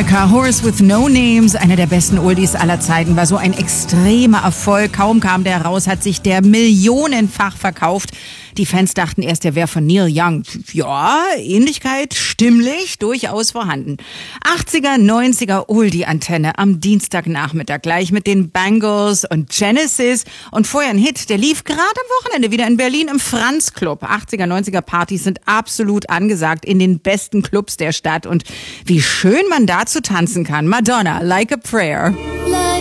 America, Horse with No Names, einer der besten Oldies aller Zeiten, war so ein extremer Erfolg. Kaum kam der raus, hat sich der millionenfach verkauft. Die Fans dachten erst, der wäre von Neil Young. Ja, Ähnlichkeit stimmlich durchaus vorhanden. 80er, 90er Oldie-Antenne am Dienstagnachmittag gleich mit den Bangles und Genesis. Und vorher ein Hit, der lief gerade am Wochenende wieder in Berlin im Franz Club. 80er, 90er Partys sind absolut angesagt in den besten Clubs der Stadt. Und wie schön man dazu tanzen kann. Madonna, Like a Prayer.